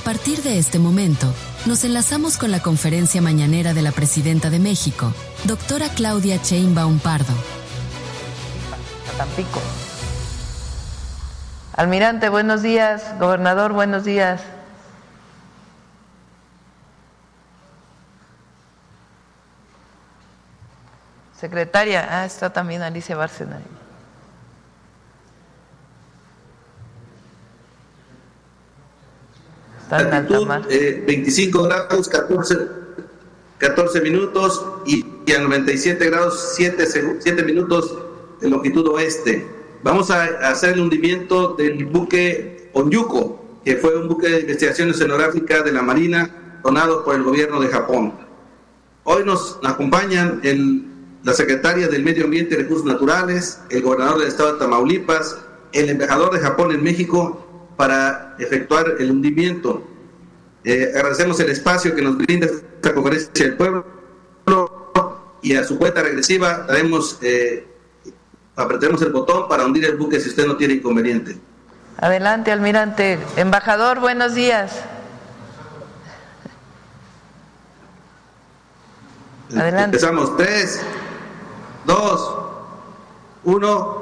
partir de este momento, nos enlazamos con la conferencia mañanera de la Presidenta de México, doctora Claudia Sheinbaum Pardo. A Tampico. Almirante, buenos días. Gobernador, buenos días. Secretaria, está también Alicia Bárcena. Altitud 25 grados, 14 minutos y a 97 grados, 7 minutos de longitud oeste. Vamos a hacer el hundimiento del buque Onyuko, que fue un buque de investigación oceanográfica de la Marina donado por el gobierno de Japón. Hoy nos acompañan la secretaria del Medio Ambiente y Recursos Naturales, el gobernador del estado de Tamaulipas, el embajador de Japón en México, para efectuar el hundimiento. Agradecemos el espacio que nos brinda esta conferencia del pueblo y a su cuenta regresiva apretaremos el botón para hundir el buque si usted no tiene inconveniente. Adelante, almirante. Embajador, buenos días. Adelante. Empezamos. 3, 2, 1.